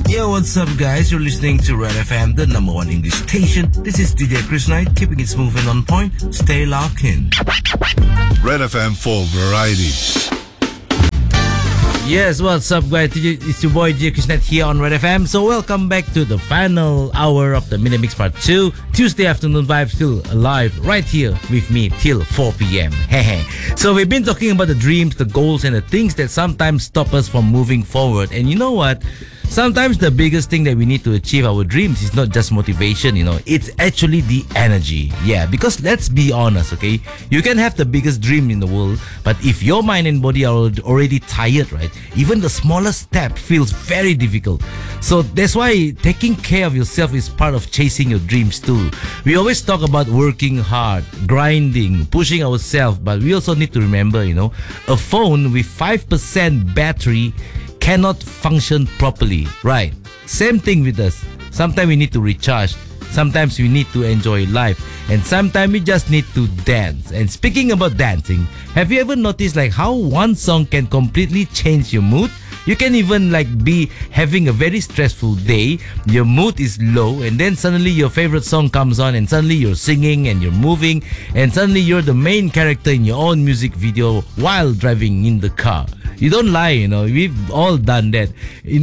Yo, what's up, guys? You're listening to Red FM, the number one English station. This is DJ Chris Knight, keeping it smooth and on point. Stay locked in. Red FM for varieties. Yes, what's up, guys? It's your boy DJ Chris Knight here on Red FM. So welcome back to the final hour of the Mini Mix Part 2. Tuesday afternoon vibes still alive right here with me till 4 p.m. So we've been talking about the dreams, the goals, and the things that sometimes stop us from moving forward. And you know what? Sometimes the biggest thing that we need to achieve our dreams is not just motivation, it's actually the energy. Yeah, because let's be honest, okay? You can have the biggest dream in the world, but if your mind and body are already tired, right? Even the smallest step feels very difficult. So that's why taking care of yourself is part of chasing your dreams too. We always talk about working hard, grinding, pushing ourselves, but we also need to remember, a phone with 5% battery cannot function properly, right? Same thing with us. Sometimes we need to recharge. Sometimes we need to enjoy life. And sometimes we just need to dance. And speaking about dancing, have you ever noticed how one song can completely change your mood? You can even be having a very stressful day, your mood is low, and then suddenly your favorite song comes on and suddenly you're singing and you're moving and suddenly you're the main character in your own music video while driving in the car. You don't lie, we've all done that.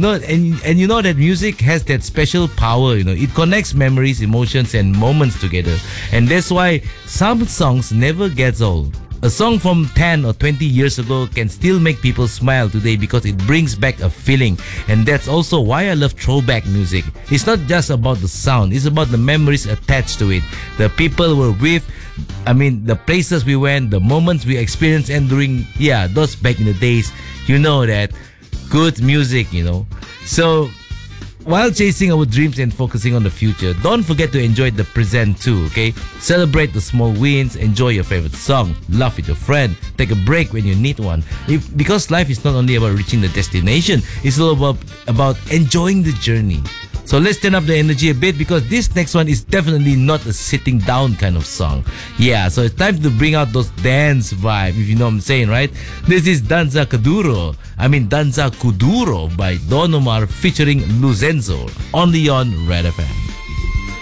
And you know that music has that special power, it connects memories, emotions and moments together. And that's why some songs never gets old. A song from 10 or 20 years ago can still make people smile today because it brings back a feeling. And that's also why I love throwback music. It's not just about the sound, it's about the memories attached to it. The people we're with, the places we went, the moments we experienced, and during, those back in the days, that good music, So, while chasing our dreams and focusing on the future, don't forget to enjoy the present too, okay? Celebrate the small wins, enjoy your favorite song, laugh with your friend, take a break when you need one. Because life is not only about reaching the destination, it's all about enjoying the journey. So let's turn up the energy a bit because this next one is definitely not a sitting down kind of song. Yeah, so it's time to bring out those dance vibe, if you know what I'm saying, right? This is Danza Kuduro by Don Omar featuring Lucenzo, only on Red FM.